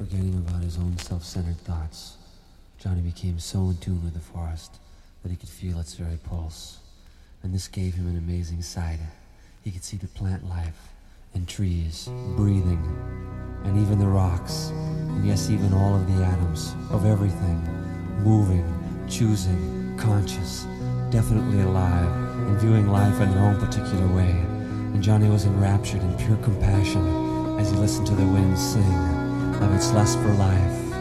Forgetting about his own self-centered thoughts, Johnny became so in tune with the forest that he could feel its very pulse. And this gave him an amazing sight. He could see the plant life and trees breathing, and even the rocks, and yes, even all of the atoms of everything, moving, choosing, conscious, definitely alive, and viewing life in their own particular way. And Johnny was enraptured in pure compassion as he listened to the wind sing of its lust for life